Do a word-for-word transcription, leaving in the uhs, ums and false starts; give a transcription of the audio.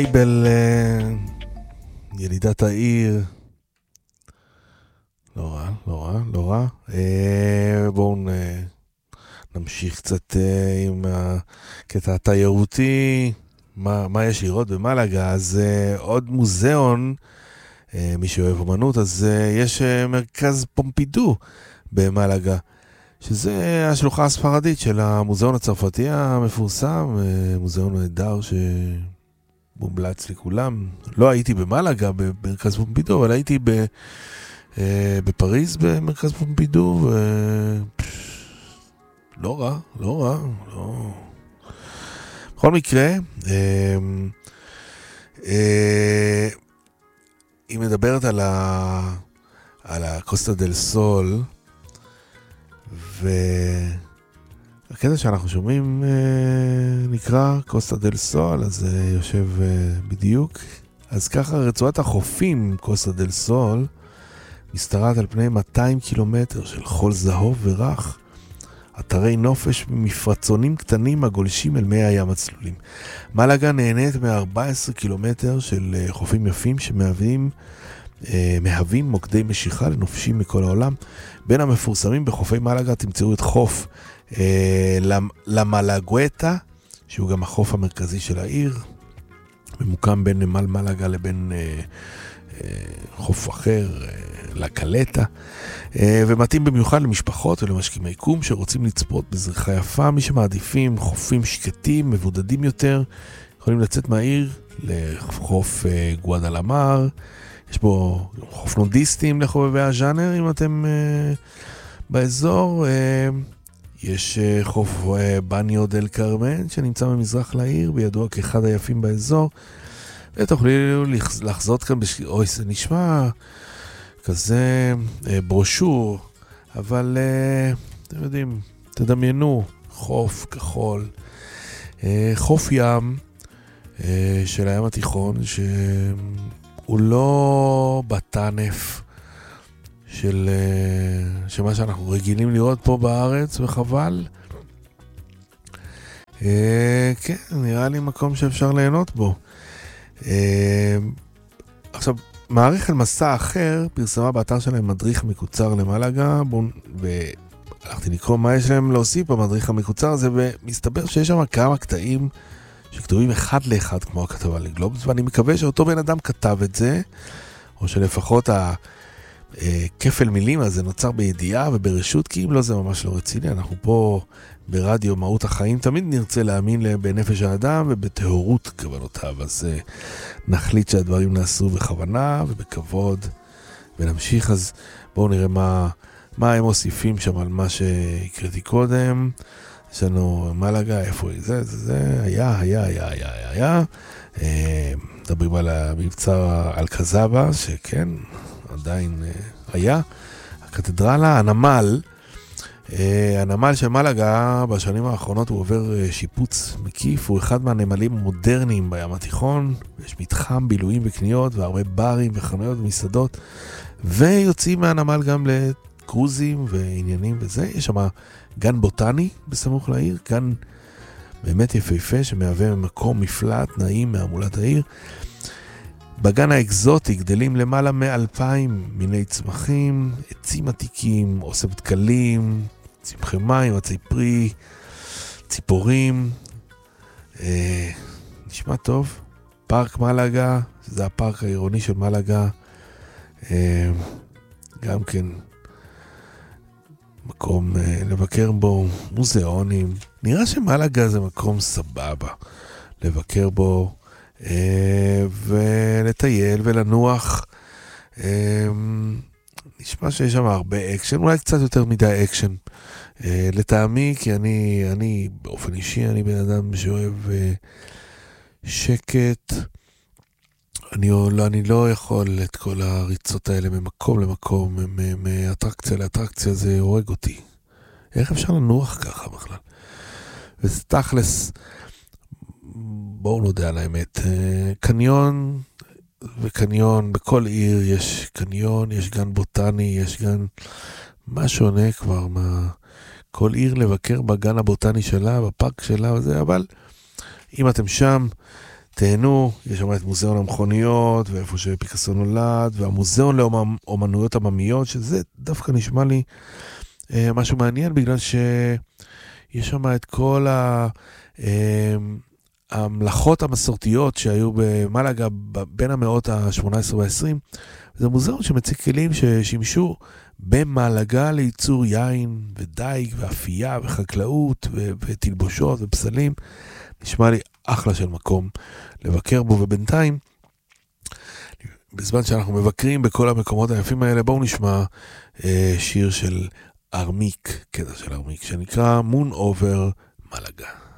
בל ילידת העיר, לא רע, לא רע, לא רע. בואו נמשיך קצת עם הקטע התיירותי, מה, מה יש לראות במלאגה. אז עוד מוזיאון, מי שאוהב אומנות, אז יש מרכז פומפידו במלאגה, שזה השלוחה הספרדית של המוזיאון הצרפתי המפורסם, מוזיאון נהדר שמומלץ לכולם. לא הייתי במלאגה במרכז פומפידו, אבל הייתי ב, בפריז במרכז פומפידו, ו... לא רע, לא רע, לא... בכל מקרה, היא מדברת על ה... על הקוסטה דל סול, והקטע שאנחנו שומעים נקרא קוסטה דל סול, אז זה יושב בדיוק. אז ככה רצועת החופים קוסטה דל סול משתרעת על פני מאתיים קילומטר של חול זהוב ורח, אתרי נופש ומפרצונים קטנים הגולשים אל מי הים הצלולים. מלאגה נהנית מ-ארבעה עשר קילומטר של חופים יפים שמהווים מהווים מוקדי משיכה לנופשים מכל העולם. בין המפורסמים בחופי מלאגה תמצאו את חוף אה, למלאגואטה, שהוא גם החוף המרכזי של העיר, ממוקם בין נמל מלאגה לבין אה, אה, חוף אחר, אה, לקלטה, אה, ומתאים במיוחד למשפחות ולמשקימי קום שרוצים לצפות בזריחה יפה. מי שמעדיפים חופים שקטים, מבודדים יותר, יכולים לצאת מהעיר לחוף אה, גואדלמר. יש בו חוף נודיסטים לחובבי הז'אנר, אם אתם uh, באזור. Uh, יש uh, חוף uh, בניו דל קרמן, שנמצא במזרח לעיר, וידוע כאחד היפים באזור. ותוכלו לחזות כאן, בש... אוי, זה נשמע כזה uh, ברושור, אבל uh, אתם יודעים, תדמיינו, חוף כחול, uh, חוף ים uh, של הים התיכון, ש... הוא לא בטנף של שמה שאנחנו רגילים לראות פה בארץ, וחבל. כן, נראה לי מקום שאפשר ליהנות בו. עכשיו, מעריך על מסע אחר פרסמה באתר שלהם מדריך מקוצר למלאגה, והלכתי לקרוא מה יש להם להוסיף במדריך המקוצר הזה, ומסתבר שיש שם כמה קטעים שכתובים אחד לאחד כמו הכתבה לגלובס, ואני מקווה שאותו בן אדם כתב את זה, או שלפחות הכפל מילים הזה נוצר בידיעה וברשות, כי אם לא זה ממש לא רציני. אנחנו פה ברדיו מהות החיים, תמיד נרצה להאמין בנפש האדם ובטהורות כוונותיו, אז נחליט שהדברים נעשו בכוונה ובכבוד ונמשיך. אז בואו נראה מה, מה הם מוסיפים שם על מה שהקראתי קודם. יש לנו מלאגה, איפה זה, זה, זה, היה, היה, היה, היה, היה, היה. מדברים על המבצע על קזאבה, שכן, עדיין היה. הקתדרלה, הנמל, הנמל של מלאגה בשנים האחרונות הוא עובר שיפוץ מקיף, הוא אחד מהנמלים המודרניים בים התיכון, יש מתחם בילויים וקניות והרבה ברים וחנויות ומסעדות, ויוצאים מהנמל גם לקרוזים ועניינים וזה. יש שם גן בוטני בסמוך לעיר, גן באמת יפהפה שמהווה מקום מפלט נעים מהמולת העיר. בגן האקזוטי גדלים למעלה מאלפיים מיני צמחים, עצים עתיקים, אוסף דקלים, צמחי מים, עצי פרי, ציפורים. אה, נשמע טוב. פארק מלאגה, זה הפארק העירוני של מלאגה, אה, גם כן מקום uh, לבקר בו, מוזיאונים. נראה שמלאגה זה מקום סבבה לבקר בו uh, ולטייל ולנוח. uh, נשמע שיש שם הרבה אקשן, אולי קצת יותר מדי אקשן uh, לטעמי, כי אני, אני באופן אישי, אני בן אדם שאוהב uh, שקט. אני לא, אני לא יכול את כל הריצות האלה ממקום למקום, מאטרקציה לאטרקציה, זה הורג אותי. איך אפשר לנוח ככה בכלל? וזה תכלס, בואו נודע על האמת, קניון וקניון, בכל עיר יש קניון, יש גן בוטני, יש גן, מה שונה כבר, מה, כל עיר לבקר בגן הבוטני שלה, בפארק שלה וזה, אבל אם אתם שם, תהנו, יש שם את מוזיאון המכוניות, ואיפה שפיקאסו נולד, והמוזיאון לאומנויות עממיות, שזה דווקא נשמע לי אה, משהו מעניין, בגלל שיש שם את כל ה... אה, המלאכות המסורתיות שהיו במלאגה בין המאות ה-שמונה עשרה וה-עשרים. זה מוזיאון שמציג כלים ששימשו במלאגה לייצור יין ודייג ואפייה וחקלאות ו- ותלבושות ופסלים. נשמע לי אחלה של מקום לבקר בו, ובינתיים, בזמן שאנחנו מבקרים בכל המקומות היפים האלה, בואו נשמע אה, שיר של ארמיק, קטע של ארמיק, שנקרא Moon Over מלאגה.